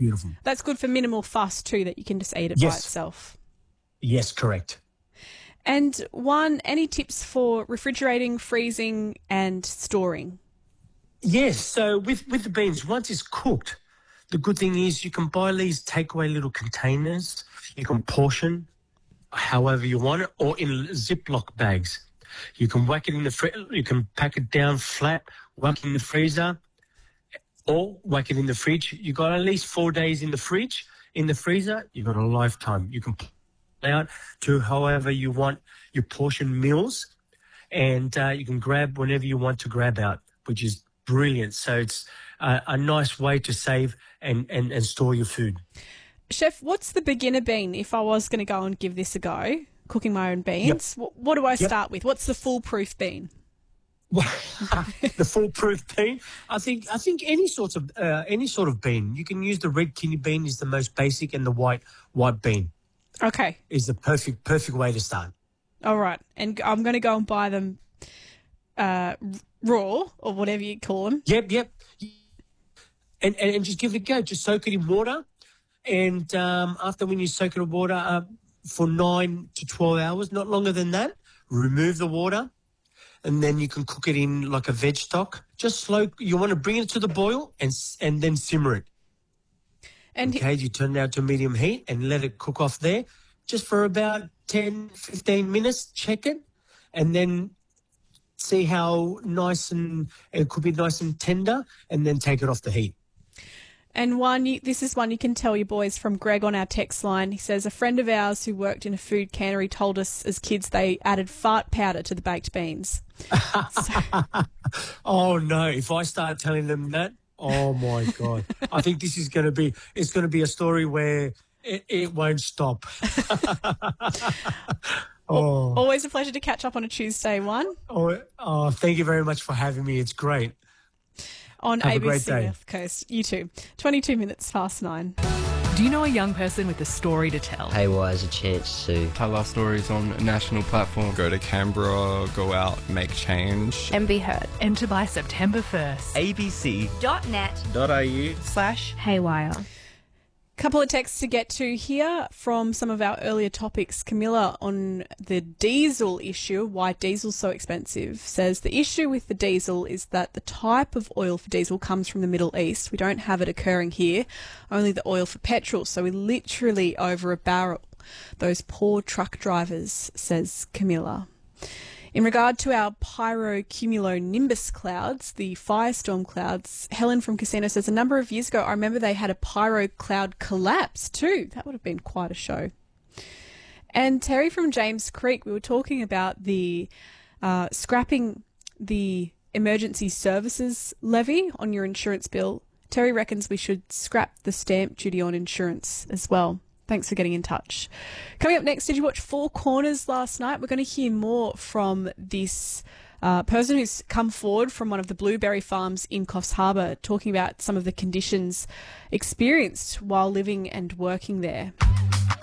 beautiful. That's good for minimal fuss too, that you can just eat it by itself. Yes, correct. And any tips for refrigerating, freezing and storing? Yes, so with the beans, once it's cooked, the good thing is you can buy these takeaway little containers. You can portion however you want it, or in Ziploc bags. You can whack it in the you can pack it down flat, whack it in the freezer, or whack it in the fridge. You got at least 4 days in the fridge. In the freezer, you got a lifetime. You can out to however you want your portion meals, and you can grab whenever you want to grab out, which is brilliant. So it's a nice way to save and store your food. Chef, what's the beginner bean if I was going to go and give this a go, cooking my own beans? Yep. What do I start with? What's the foolproof bean? The foolproof bean? I think any sort of bean. You can use the red kidney bean is the most basic, and the white bean. Okay. Is the perfect way to start. All right. And I'm going to go and buy them raw or whatever you call them. Yep. And just give it a go. Just soak it in water. And after when you soak it in water for 9 to 12 hours, not longer than that, remove the water. And then you can cook it in like a veg stock. Just slow. You want to bring it to the boil and then simmer it. And you turn it down to medium heat and let it cook off there just for about 10, 15 minutes. Check it and then see how nice and it could be nice and tender, and then take it off the heat. And this is one you can tell your boys from Greg on our text line. He says, a friend of ours who worked in a food cannery told us as kids they added fart powder to the baked beans. Oh, no. If I start telling them that, oh, my God. I think this is going to be a story where it won't stop. Oh. Always a pleasure to catch up on a Tuesday, One. Oh, thank you very much for having me. It's great. On Have ABC a great day. North Coast. You too. 22 minutes past 9. Do you know a young person with a story to tell? Haywire's a chance to tell our stories on a national platform. Go to Canberra, go out, make change. And be heard. Enter by September 1st. abc.net.au/haywire. Couple of texts to get to here from some of our earlier topics. Camilla on the diesel issue, why diesel's so expensive, says the issue with the diesel is that the type of oil for diesel comes from the Middle East. We don't have it occurring here, only the oil for petrol. So we're literally over a barrel. Those poor truck drivers, says Camilla. In regard to our pyrocumulonimbus clouds, the firestorm clouds, Helen from Casino says a number of years ago, I remember they had a pyro cloud collapse too. That would have been quite a show. And Terry from James Creek, we were talking about the scrapping the emergency services levy on your insurance bill. Terry reckons we should scrap the stamp duty on insurance as well. Thanks for getting in touch. Coming up next, did you watch Four Corners last night? We're going to hear more from this person who's come forward from one of the blueberry farms in Coffs Harbour, talking about some of the conditions experienced while living and working there.